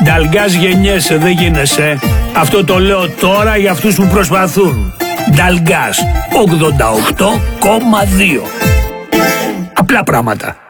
Νταλγκάς γεννιέσαι, δεν γίνεσαι. Αυτό το λέω τώρα για αυτούς που προσπαθούν. Νταλγκάς 88,2. Απλά πράγματα.